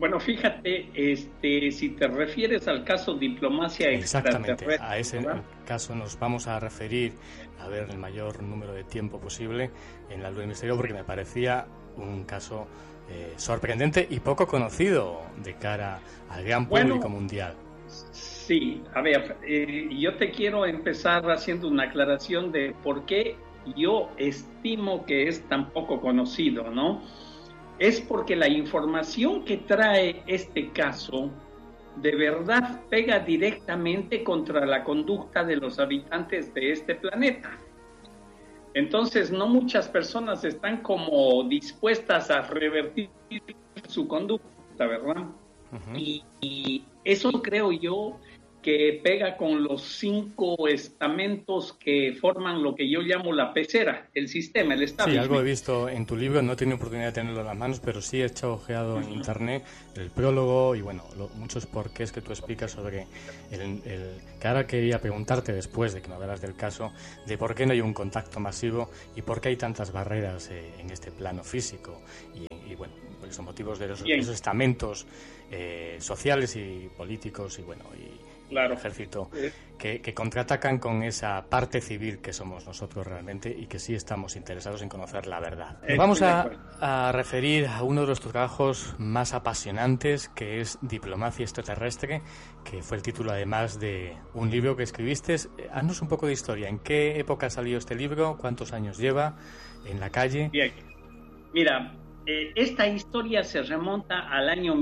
Bueno, fíjate, si te refieres al caso diplomacia Exactamente, extraterrestre, a ese ¿verdad? caso nos vamos a referir a ver el mayor número de tiempo posible en La Luz del Misterio, porque me parecía un caso sorprendente y poco conocido de cara al gran público Bueno, mundial. sí, a ver, yo te quiero empezar haciendo una aclaración de por qué yo estimo que es tan poco conocido, ¿no? Es porque la información que trae este caso de verdad pega directamente contra la conducta de los habitantes de este planeta. Entonces, no muchas personas están como dispuestas a revertir su conducta, ¿verdad? Uh-huh. Y eso creo yo que pega con los 5 estamentos que forman lo que yo llamo la pecera, el sistema, el Sí, algo he establishment. visto en tu libro, no he tenido oportunidad de tenerlo en las manos, pero sí he echado ojeado en internet el prólogo y bueno, muchos porqués que tú explicas sobre que ahora quería preguntarte después de que me hablaras del caso, de por qué no hay un contacto masivo y por qué hay tantas barreras en este plano físico y bueno, pues son motivos de esos Bien, estamentos sociales y políticos y bueno, y el claro. ejército que contraatacan con esa parte civil que somos nosotros realmente y que sí estamos interesados en conocer la verdad. Nos Estoy vamos de acuerdo. a referir a uno de los trabajos más apasionantes, que es Diplomacia Extraterrestre, que fue el título además de un libro que escribiste. Haznos un poco de historia. ¿En qué época salió este libro? ¿Cuántos años lleva en la calle? Bien, mira, esta historia se remonta al año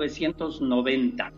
1990.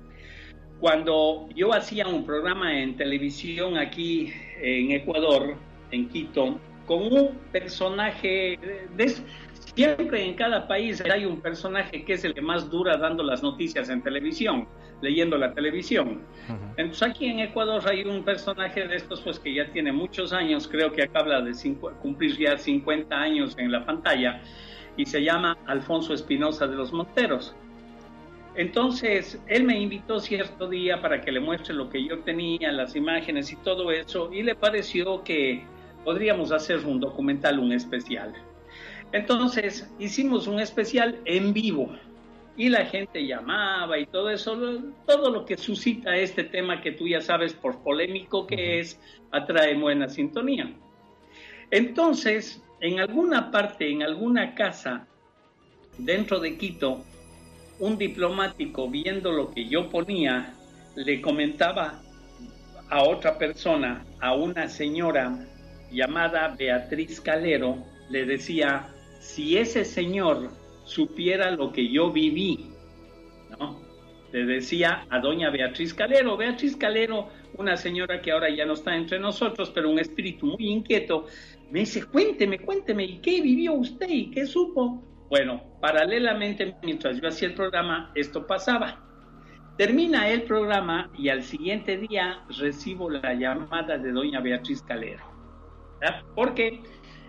Cuando yo hacía un programa en televisión aquí en Ecuador, en Quito, con un personaje, siempre en cada país hay un personaje que es el que más dura dando las noticias en televisión, leyendo la televisión. Uh-huh. Entonces aquí en Ecuador hay un personaje de estos pues que ya tiene muchos años, creo que acaba de cumplir ya 50 años en la pantalla, y se llama Alfonso Espinosa de los Monteros. Entonces, él me invitó cierto día para que le muestre lo que yo tenía, las imágenes y todo eso, y le pareció que podríamos hacer un documental, un especial. Entonces, hicimos un especial en vivo, y la gente llamaba y todo eso, todo lo que suscita este tema que tú ya sabes, por polémico que Uh-huh. es, atrae buena sintonía. Entonces, en alguna parte, en alguna casa dentro de Quito, un diplomático, viendo lo que yo ponía, le comentaba a otra persona, a una señora llamada Beatriz Calero, le decía, si ese señor supiera lo que yo viví, ¿no? Le decía a doña Beatriz Calero, una señora que ahora ya no está entre nosotros, pero un espíritu muy inquieto, me dice, cuénteme, ¿y qué vivió usted y qué supo? Bueno, paralelamente, mientras yo hacía el programa, esto pasaba. Termina el programa y al siguiente día recibo la llamada de doña Beatriz Calero, ¿verdad? Porque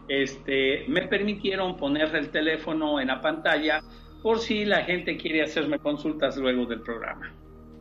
me permitieron poner el teléfono en la pantalla por si la gente quiere hacerme consultas luego del programa.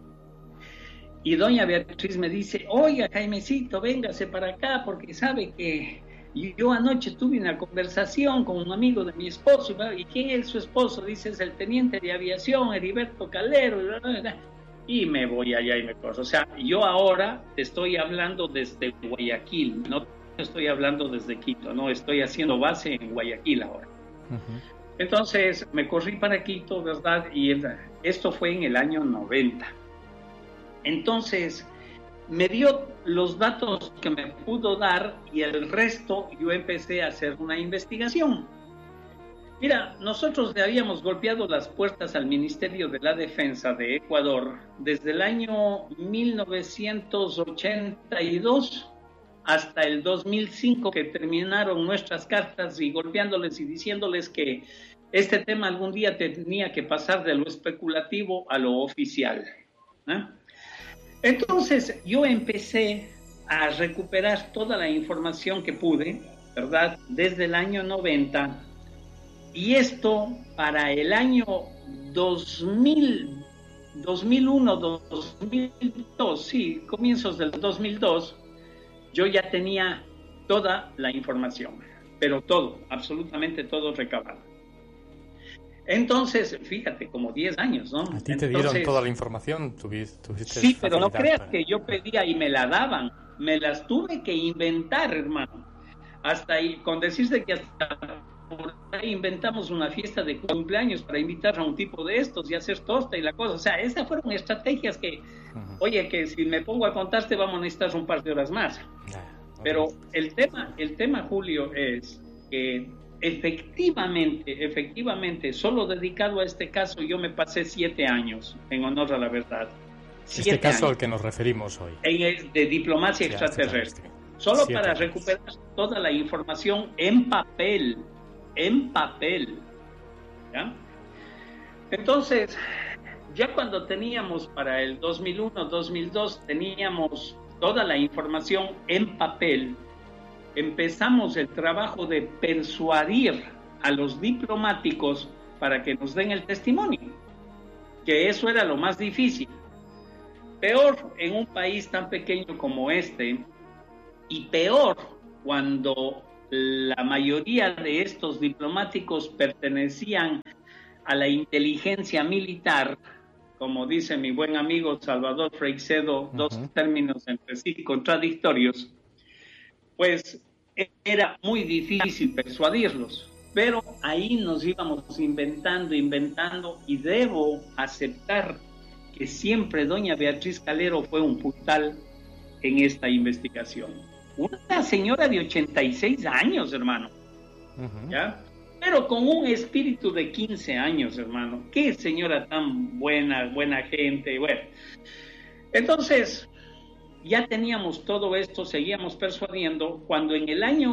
Y doña Beatriz me dice, oiga, Jaimecito, véngase para acá porque sabe que yo anoche tuve una conversación con un amigo de mi esposo. ¿Y quién es su esposo? Dice, es el teniente de aviación, Heriberto Calero. Y me voy allá y me corro. O sea, yo ahora te estoy hablando desde Guayaquil, no te estoy hablando desde Quito, no, estoy haciendo base en Guayaquil ahora. Uh-huh. Entonces me corrí para Quito, ¿verdad? Y esto fue en el año 90. Entonces me dio los datos que me pudo dar y el resto yo empecé a hacer una investigación. Mira, nosotros le habíamos golpeado las puertas al Ministerio de la Defensa de Ecuador desde el año 1982 hasta el 2005, que terminaron nuestras cartas y golpeándoles y diciéndoles que este tema algún día tenía que pasar de lo especulativo a lo oficial, ¿eh? Entonces yo empecé a recuperar toda la información que pude, ¿verdad? Desde el año 90, y esto para el año 2000, 2001, 2002, sí, comienzos del 2002, yo ya tenía toda la información, pero todo, absolutamente todo recabado. Entonces, fíjate, como 10 años, ¿no? A ti te dieron toda la información, tuviste sí, pero no creas para... que yo pedía y me la daban, me las tuve que inventar, hermano. Hasta ahí, con decirte que hasta por ahí inventamos una fiesta de cumpleaños para invitar a un tipo de estos y hacer tosta y la cosa. O sea, esas fueron estrategias que, oye, que si me pongo a contarte vamos a necesitar un par de horas más. Pero el tema, Julio, es que efectivamente, solo dedicado a este caso, yo me pasé 7 años, en honor a la verdad. Este caso al que nos referimos hoy. De diplomacia extraterrestre. Solo para recuperar toda la información en papel. ¿Ya? Entonces, ya cuando teníamos para el 2001-2002, teníamos toda la información en papel, empezamos el trabajo de persuadir a los diplomáticos para que nos den el testimonio, que eso era lo más difícil. Peor en un país tan pequeño como este, y peor cuando la mayoría de estos diplomáticos pertenecían a la inteligencia militar, como dice mi buen amigo Salvador Freixedo, dos términos entre sí contradictorios, pues era muy difícil persuadirlos. Pero ahí nos íbamos inventando, y debo aceptar que siempre doña Beatriz Calero fue un puntal en esta investigación. Una señora de 86 años, hermano, ¿ya? Pero con un espíritu de 15 años, hermano. Qué señora tan buena gente, bueno. Entonces, ya teníamos todo esto, seguíamos persuadiendo, cuando en el año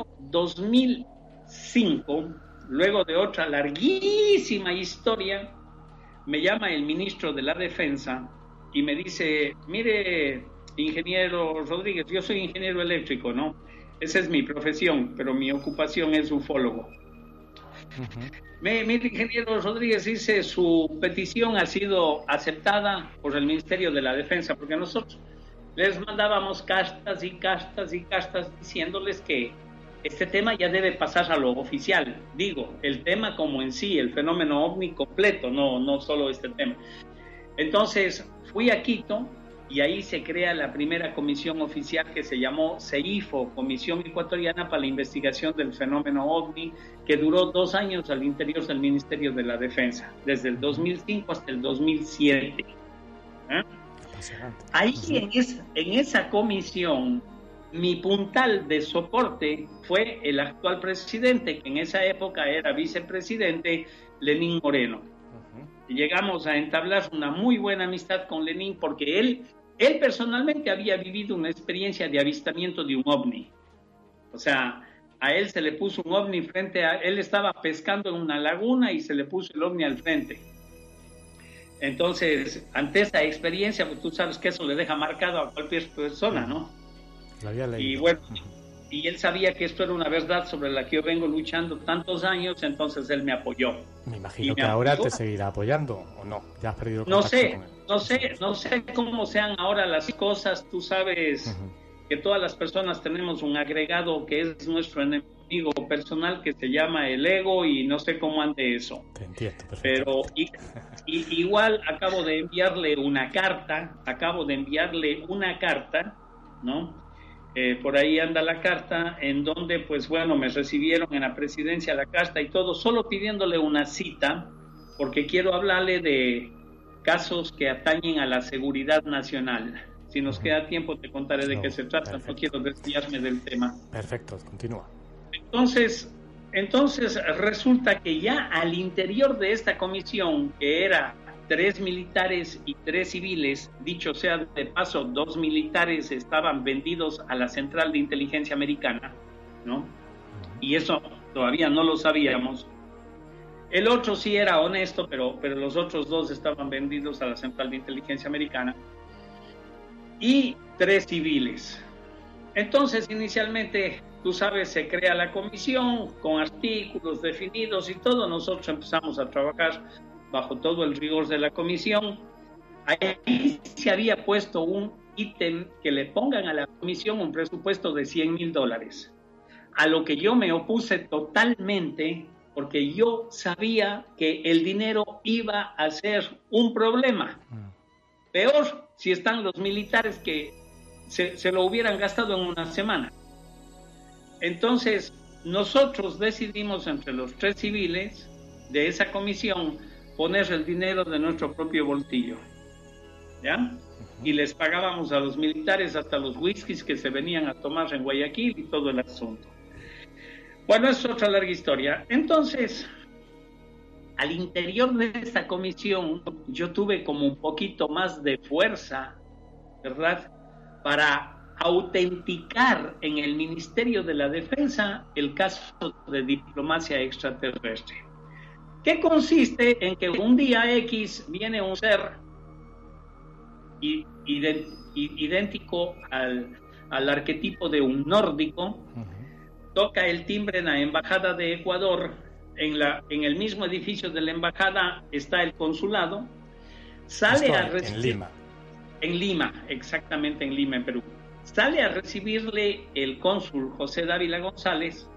2005, luego de otra larguísima historia, me llama el ministro de la Defensa y me dice, mire, ingeniero Rodríguez, yo soy ingeniero eléctrico, ¿no? Esa es mi profesión, pero mi ocupación es ufólogo. Mire, ingeniero Rodríguez, dice, su petición ha sido aceptada por el Ministerio de la Defensa, porque nosotros les mandábamos cartas diciéndoles que este tema ya debe pasar a lo oficial. Digo, el tema como en sí, el fenómeno ovni completo, no solo este tema. Entonces, fui a Quito y ahí se crea la primera comisión oficial que se llamó CEIFO, Comisión Ecuatoriana para la Investigación del Fenómeno OVNI, que duró 2 años al interior del Ministerio de la Defensa, desde el 2005 hasta el 2007. Ahí en esa comisión, mi puntal de soporte fue el actual presidente, que en esa época era vicepresidente, Lenín Moreno. Y llegamos a entablar una muy buena amistad con Lenín porque él personalmente había vivido una experiencia de avistamiento de un ovni. O sea, a él se le puso un ovni frente a él, estaba pescando en una laguna y se le puso el ovni al frente. Entonces, ante esa experiencia, pues tú sabes que eso le deja marcado a cualquier persona, ¿no? Lo había leído. Y bueno, y él sabía que esto era una verdad sobre la que yo vengo luchando tantos años, entonces él me apoyó. Me imagino que ahora te seguirá apoyando, ¿o no? ¿Ya has perdido contacto con él? No sé cómo sean ahora las cosas. Tú sabes que todas las personas tenemos un agregado que es nuestro enemigo personal, que se llama el ego, y no sé cómo ande eso. Te entiendo perfectamente. Pero igual acabo de enviarle una carta, ¿no? Por ahí anda la carta, en donde, pues bueno, me recibieron en la presidencia la carta y todo, solo pidiéndole una cita, porque quiero hablarle de casos que atañen a la seguridad nacional. Si nos queda tiempo, te contaré de qué se trata. Perfecto. No quiero desviarme del tema. Perfecto, continúa. Entonces resulta que ya al interior de esta comisión, que era 3 militares y 3 civiles, dicho sea de paso, 2 militares estaban vendidos a la Central de Inteligencia Americana, ¿no? Y eso todavía no lo sabíamos. El otro sí era honesto, pero los otros 2 estaban vendidos a la Central de Inteligencia Americana. Y 3 civiles. Entonces, inicialmente, tú sabes, se crea la comisión con artículos definidos y todo. Nosotros empezamos a trabajar bajo todo el rigor de la comisión. Ahí se había puesto un ítem que le pongan a la comisión un presupuesto de $100,000, a lo que yo me opuse totalmente, porque yo sabía que el dinero iba a ser un problema. Peor si están los militares que se lo hubieran gastado en una semana. Entonces, nosotros decidimos entre los 3 civiles de esa comisión poner el dinero de nuestro propio bolsillo, ¿ya? Y les pagábamos a los militares hasta los whiskies que se venían a tomar en Guayaquil y todo el asunto. Bueno, es otra larga historia. Entonces, al interior de esta comisión, yo tuve como un poquito más de fuerza, ¿verdad?, para autenticar en el Ministerio de la Defensa el caso de diplomacia extraterrestre, que consiste en que un día X viene un ser idéntico al arquetipo de un nórdico, toca el timbre en la embajada de Ecuador, en el mismo edificio de la embajada está el consulado, sale a recibir en Lima, exactamente en Lima, en Perú. Sale a recibirle el cónsul José Dávila González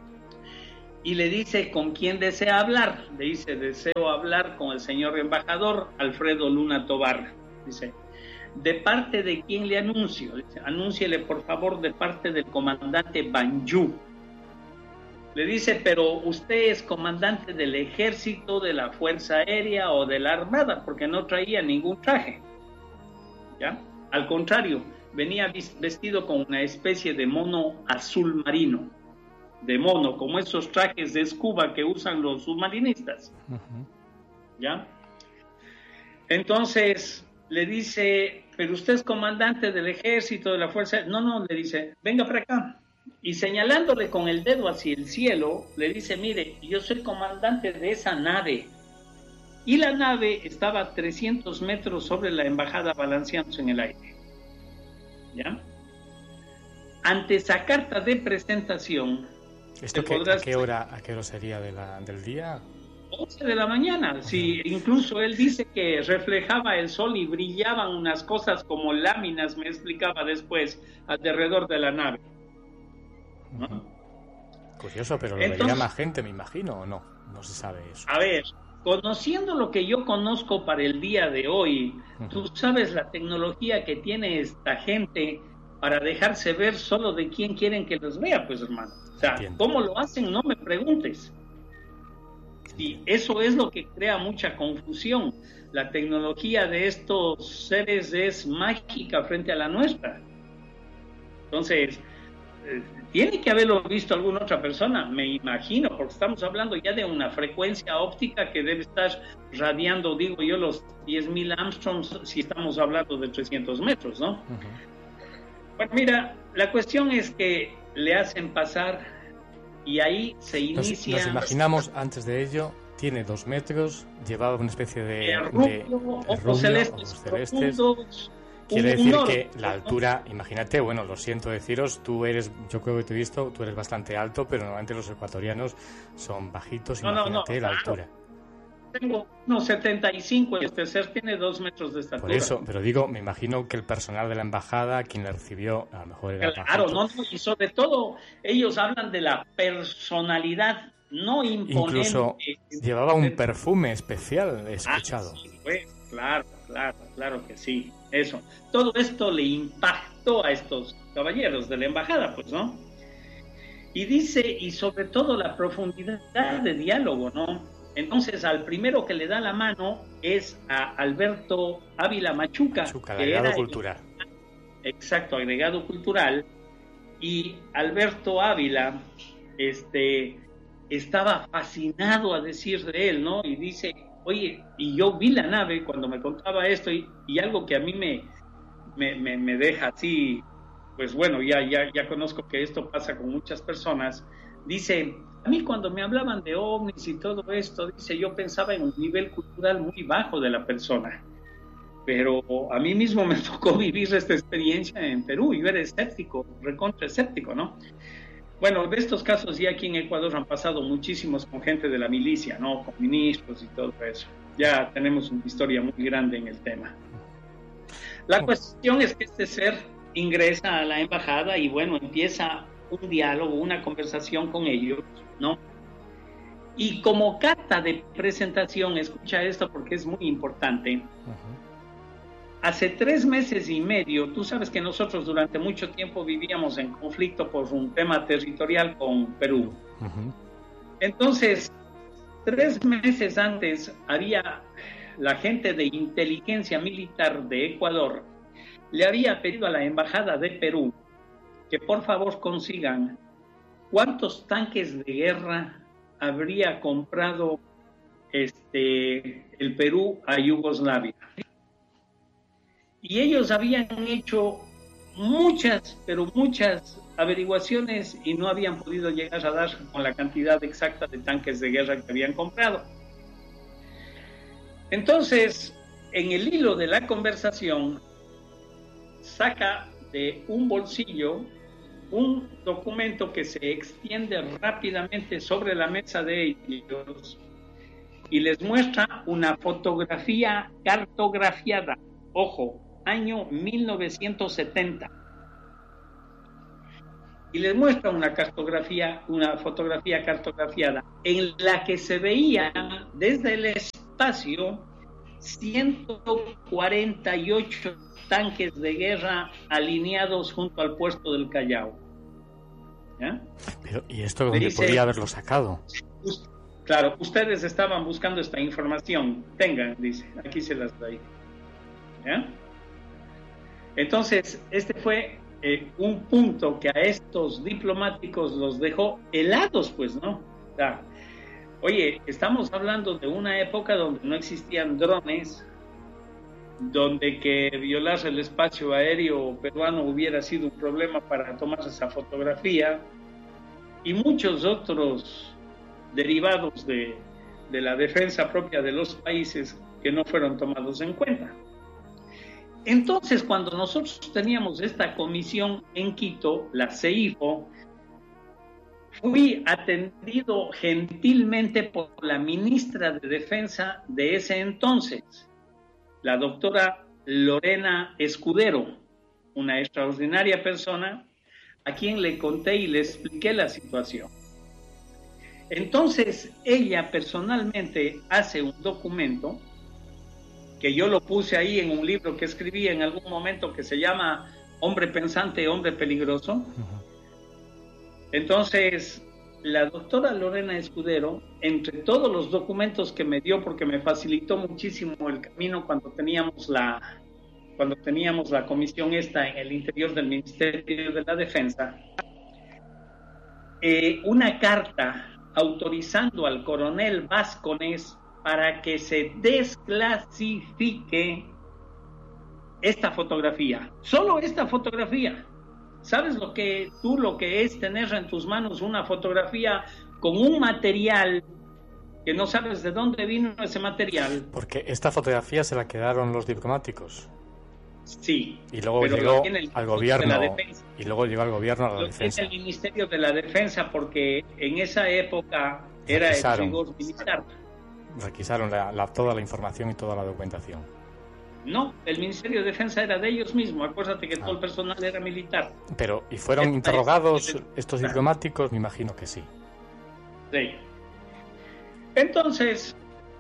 y le dice con quién desea hablar. Le dice, deseo hablar con el señor embajador Alfredo Luna Tobar. Dice, ¿de parte de quién le anuncio? Dice, anúnciele por favor de parte del comandante Banjú. Le dice, pero usted es comandante del ejército, de la fuerza aérea o de la armada, porque no traía ningún traje, ¿ya? Al contrario, venía vestido con una especie de mono azul marino, de mono, como esos trajes de scuba que usan los submarinistas, ¿ya? Entonces le dice, pero usted es comandante del ejército, de la fuerza. No, le dice, venga para acá. Y señalándole con el dedo hacia el cielo, le dice, mire, yo soy comandante de esa nave. Y la nave estaba a 300 metros sobre la embajada, balanceándose en el aire, ¿ya? Ante esa carta de presentación... ¿Esto a qué hora sería del día? 11 de la mañana, sí, incluso él dice que reflejaba el sol y brillaban unas cosas como láminas, me explicaba después, alrededor de la nave, ¿no? Curioso, pero lo vería más gente, me imagino, ¿o no? No se sabe eso. A ver, conociendo lo que yo conozco para el día de hoy, tú sabes la tecnología que tiene esta gente para dejarse ver solo de quién quieren que los vea, pues, hermano. O sea, entiendo. ¿Cómo lo hacen? No me preguntes. Y eso es lo que crea mucha confusión. La tecnología de estos seres es mágica frente a la nuestra. Entonces, tiene que haberlo visto alguna otra persona, me imagino, porque estamos hablando ya de una frecuencia óptica que debe estar radiando, digo yo, los 10.000 Armstrongs, si estamos hablando de 300 metros, ¿no? Bueno, mira, la cuestión es que le hacen pasar y ahí se inicia... Nos imaginamos, antes de ello, tiene 2 metros, llevaba una especie de ojos celestes. Quiere decir que la altura, imagínate, bueno, lo siento deciros, yo creo que te he visto, tú eres bastante alto, pero normalmente los ecuatorianos son bajitos, imagínate la altura. Tengo 1,75 y este ser tiene 2 metros de estatura. Por eso, pero digo, me imagino que el personal de la embajada, quien le recibió, a lo mejor era claro, y sobre todo ellos hablan de la personalidad no imponente. Incluso llevaba un perfume especial, he escuchado. Sí, pues, claro que sí, eso. Todo esto le impactó a estos caballeros de la embajada, pues, ¿no? Y dice, y sobre todo la profundidad de diálogo, ¿no? Entonces, al primero que le da la mano es a Alberto Ávila Machuca, agregado cultural. Exacto, agregado cultural. Y Alberto Ávila estaba fascinado a decir de él, ¿no? Y dice, oye, y yo vi la nave cuando me contaba esto, y algo que a mí me deja así, pues bueno, ya conozco que esto pasa con muchas personas. Dice, a mí cuando me hablaban de ovnis y todo esto, dice, yo pensaba en un nivel cultural muy bajo de la persona, pero a mí mismo me tocó vivir esta experiencia en Perú y yo era escéptico, recontra escéptico, ¿no? Bueno, de estos casos ya aquí en Ecuador han pasado muchísimos con gente de la milicia, ¿no? Con ministros y todo eso. Ya tenemos una historia muy grande en el tema. La cuestión es que este ser ingresa a la embajada y bueno, empieza un diálogo, una conversación con ellos, ¿no? Y como carta de presentación, escucha esto porque es muy importante. Hace 3 meses y medio, tú sabes que nosotros durante mucho tiempo vivíamos en conflicto por un tema territorial con Perú. Entonces, 3 meses antes, la gente de inteligencia militar de Ecuador le había pedido a la embajada de Perú que por favor consigan cuántos tanques de guerra habría comprado el Perú a Yugoslavia. Y ellos habían hecho muchas, pero muchas averiguaciones y no habían podido llegar a dar con la cantidad exacta de tanques de guerra que habían comprado. Entonces, en el hilo de la conversación, saca de un bolsillo un documento que se extiende rápidamente sobre la mesa de ellos y les muestra una fotografía cartografiada, ojo, año 1970. Y les muestra una fotografía cartografiada en la que se veía desde el espacio 148 tanques de guerra alineados junto al puerto del Callao. ¿Ya? Pero, ¿y esto dónde podría haberlo sacado? Claro, ustedes estaban buscando esta información. Tengan, dice, aquí se las doy. ¿Ya? Entonces, este fue un punto que a estos diplomáticos los dejó helados, pues, ¿no? O sea, oye, estamos hablando de una época donde no existían drones, donde que violar el espacio aéreo peruano hubiera sido un problema para tomar esa fotografía, y muchos otros derivados de la defensa propia de los países que no fueron tomados en cuenta. Entonces, cuando nosotros teníamos esta comisión en Quito, la CEIFO, fui atendido gentilmente por la ministra de Defensa de ese entonces, la doctora Lorena Escudero, una extraordinaria persona a quien le conté y le expliqué la situación. Entonces, ella personalmente hace un documento que yo lo puse ahí en un libro que escribí en algún momento que se llama Hombre Pensante, Hombre Peligroso. Entonces, la doctora Lorena Escudero, entre todos los documentos que me dio, porque me facilitó muchísimo el camino cuando teníamos la comisión esta en el interior del Ministerio de la Defensa, una carta autorizando al coronel Vázquez para que se desclasifique esta fotografía, solo esta fotografía. ¿Sabes lo que es tener en tus manos una fotografía con un material que no sabes de dónde vino ese material? Porque esta fotografía se la quedaron los diplomáticos. Sí. Y luego llegó al gobierno. Y luego llegó al gobierno a la defensa. El Ministerio de la Defensa, porque en esa época era el rigor militar. Requisaron toda la información y toda la documentación. No, el Ministerio de Defensa era de ellos mismos. Acuérdate que todo el personal era militar. Pero, ¿y fueron interrogados estos diplomáticos? Me imagino que sí. Sí. Entonces,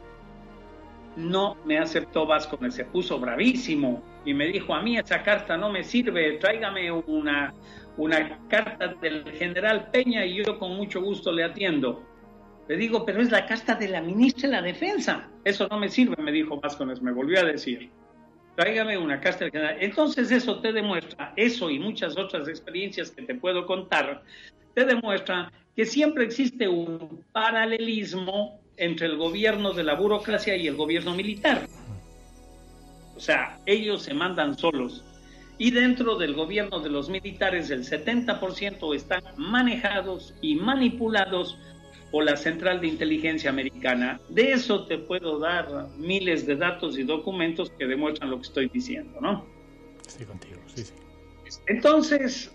no me aceptó Vázquez, se puso bravísimo y me dijo: a mí esa carta no me sirve, tráigame una carta del general Peña y yo con mucho gusto le atiendo. Le digo: pero es la carta de la ministra de la Defensa. Eso no me sirve, me dijo Vázquez, me volvió a decir: tráigame una carta del general. Entonces eso te demuestra, eso y muchas otras experiencias que te puedo contar, te demuestra que siempre existe un paralelismo entre el gobierno de la burocracia y el gobierno militar. O sea, ellos se mandan solos. Y dentro del gobierno de los militares, el 70% están manejados y manipulados por la Central de Inteligencia Americana. De eso te puedo dar miles de datos y documentos que demuestran lo que estoy diciendo, ¿no? Estoy contigo, sí. Entonces,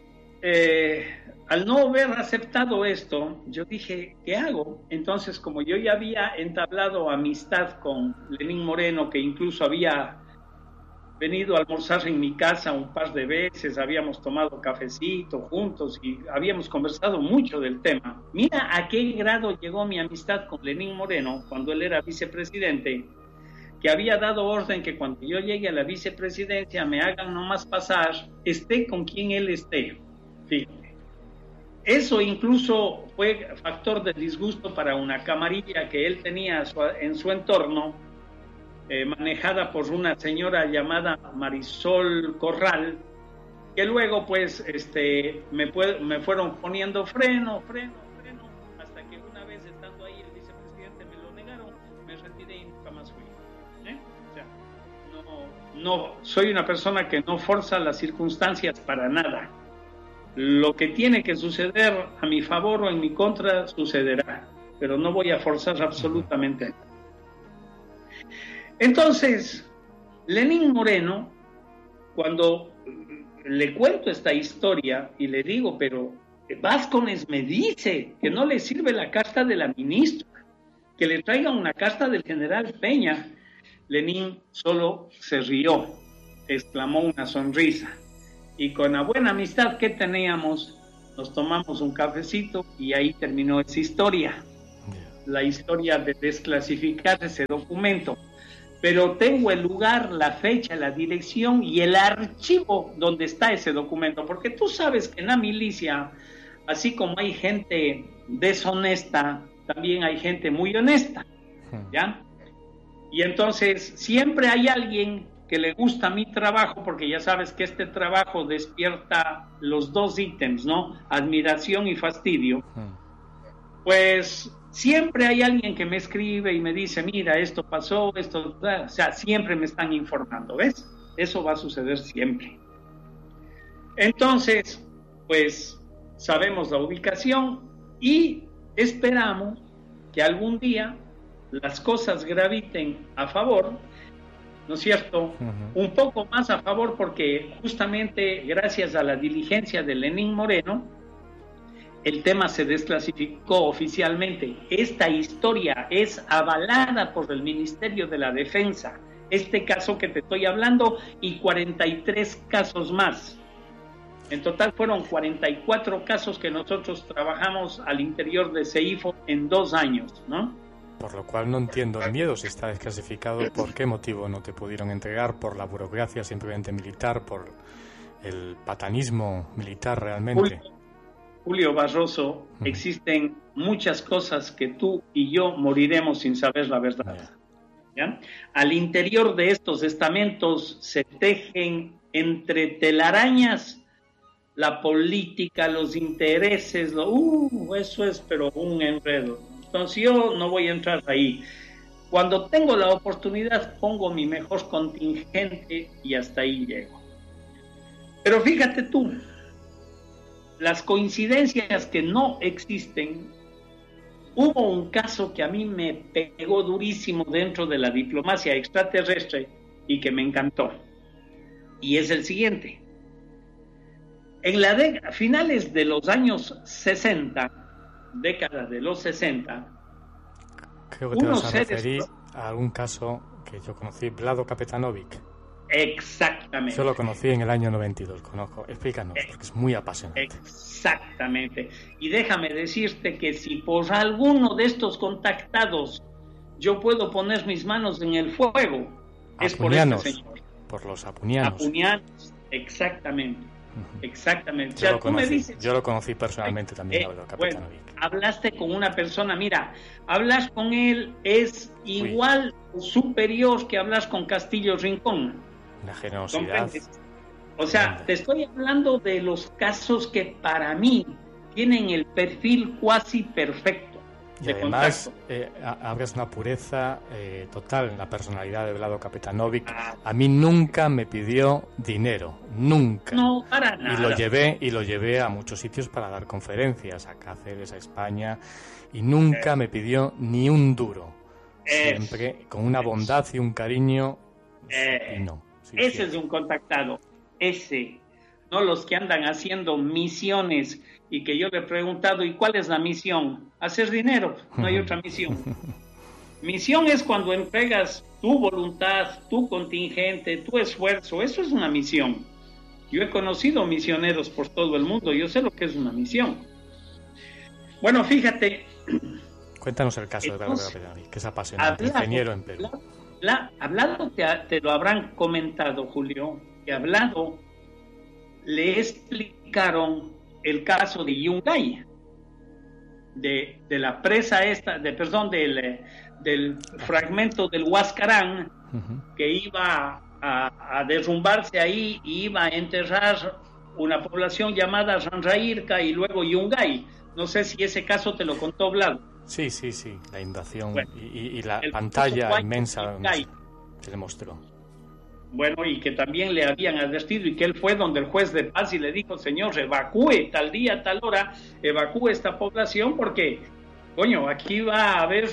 al no haber aceptado esto, yo dije: ¿qué hago? Entonces, como yo ya había entablado amistad con Lenín Moreno, que incluso había venido a almorzar en mi casa un par de veces, habíamos tomado cafecito juntos y habíamos conversado mucho del tema. Mira a qué grado llegó mi amistad con Lenín Moreno cuando él era vicepresidente, que había dado orden que cuando yo llegue a la vicepresidencia me hagan nomás pasar, esté con quien él esté. Fíjate. Eso incluso fue factor de disgusto para una camarilla que él tenía en su entorno, manejada por una señora llamada Marisol Corral, que luego pues me fueron poniendo freno, hasta que una vez estando ahí el vicepresidente me lo negaron, me retiré y nunca más fui. O sea, no soy una persona que no forza las circunstancias para nada. Lo que tiene que suceder a mi favor o en mi contra sucederá, pero no voy a forzar absolutamente nada. Entonces, Lenín Moreno, cuando le cuento esta historia y le digo, pero Vázquez me dice que no le sirve la carta de la ministra, que le traiga una carta del general Peña, Lenín solo se rió, exclamó una sonrisa, y con la buena amistad que teníamos, nos tomamos un cafecito y ahí terminó esa historia, la historia de desclasificar ese documento. Pero tengo el lugar, la fecha, la dirección y el archivo donde está ese documento, porque tú sabes que en la milicia, así como hay gente deshonesta, también hay gente muy honesta, ¿ya? Y entonces siempre hay alguien que le gusta mi trabajo, porque ya sabes que este trabajo despierta los dos ítems, ¿no? Admiración y fastidio. Pues siempre hay alguien que me escribe y me dice, mira, esto pasó, esto, o sea, siempre me están informando, ¿ves? Eso va a suceder siempre. Entonces, pues, sabemos la ubicación y esperamos que algún día las cosas graviten a favor, ¿no es cierto? Un poco más a favor porque justamente gracias a la diligencia de Lenín Moreno, el tema se desclasificó oficialmente. Esta historia es avalada por el Ministerio de la Defensa. Este caso que te estoy hablando y 43 casos más. En total fueron 44 casos que nosotros trabajamos al interior de CEIFO en 2 años, ¿no? Por lo cual no entiendo el miedo si está desclasificado. ¿Por qué motivo no te pudieron entregar? ¿Por la burocracia simplemente militar? ¿Por el patanismo militar realmente? Julio Barroso, existen muchas cosas que tú y yo moriremos sin saber la verdad. ¿Ya? Al interior de estos estamentos se tejen entre telarañas la política, los intereses, eso es pero un enredo. Entonces yo no voy a entrar ahí. Cuando tengo la oportunidad pongo mi mejor contingente y hasta ahí llego. Pero fíjate tú, las coincidencias que no existen, hubo un caso que a mí me pegó durísimo dentro de la diplomacia extraterrestre y que me encantó. Y es el siguiente. En finales de los años 60, década de los 60, creo que te vas a referir a algún caso que yo conocí, Vlado Kapetanovic. Exactamente. Yo lo conocí en el año 92, conozco. Explícanos, porque es muy apasionante. Exactamente. Y déjame decirte que si por alguno de estos contactados yo puedo poner mis manos en el fuego, es por este señor. Por los apunianos. Apunianos, exactamente. Exactamente. Yo lo conocí personalmente también, bueno, hablaste con una persona, mira, hablas con él es igual o superior que hablas con Castillo Rincón. La generosidad. ¿Comprendes? O sea, te estoy hablando de los casos que para mí tienen el perfil cuasi perfecto. Y además hablas una pureza total en la personalidad de Vlado Kapetanovic. A mí nunca me pidió dinero, nunca. No, para nada. Y lo llevé a muchos sitios para dar conferencias, a Cáceres, a España, y nunca me pidió ni un duro. Siempre con una bondad y un cariño. Ese es un contactado, ese. No los que andan haciendo misiones y que yo le he preguntado, ¿y cuál es la misión? Hacer dinero, no hay otra misión. Misión es cuando entregas tu voluntad, tu contingente, tu esfuerzo. Eso es una misión. Yo he conocido misioneros por todo el mundo. Yo sé lo que es una misión. Bueno, fíjate. Cuéntanos el caso de Bárbara Pedani, que es apasionante, ingeniero en Perú. Hablado, te lo habrán comentado, Julio, que hablado, le explicaron el caso de Yungay, de la presa esta, del fragmento del Huascarán, que iba a derrumbarse ahí y iba a enterrar una población llamada Ranrairca y luego Yungay. No sé si ese caso te lo contó Vlad. Sí, la inundación, bueno, y la pantalla inmensa se le mostró. Bueno, y que también le habían advertido y que él fue donde el juez de paz y le dijo, señor, evacúe tal día, tal hora, evacúe esta población porque, coño, aquí va a haber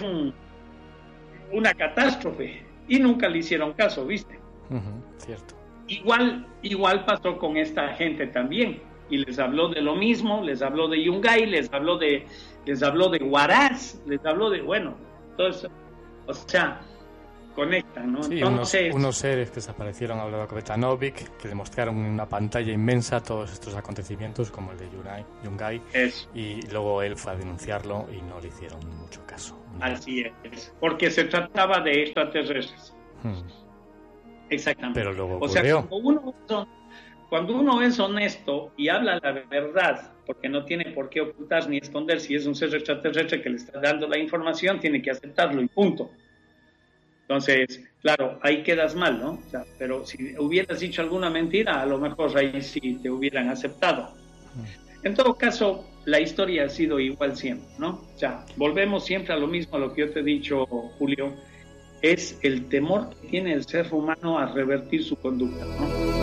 una catástrofe. Y nunca le hicieron caso, ¿viste? Cierto. Igual pasó con esta gente también. Y les habló de lo mismo, les habló de Yungay, les habló de Huaraz, les habló de, bueno, todo eso, o sea, conectan, ¿no? Sí, entonces, unos seres que desaparecieron a lo de Betanovic, que demostraron en una pantalla inmensa todos estos acontecimientos, como el de Yungay, y luego él fue a denunciarlo y no le hicieron mucho caso. Así es, porque se trataba de extraterrestres. Exactamente. Pero luego ocurrió. O sea, cuando uno es honesto y habla la verdad, porque no tiene por qué ocultar ni esconder, si es un ser extraterrestre que le está dando la información, tiene que aceptarlo y punto. Entonces, claro, ahí quedas mal, ¿no? O sea, pero si hubieras dicho alguna mentira, a lo mejor ahí sí te hubieran aceptado. En todo caso, la historia ha sido igual siempre, ¿no? O sea, volvemos siempre a lo mismo, a lo que yo te he dicho, Julio, es el temor que tiene el ser humano a revertir su conducta, ¿no?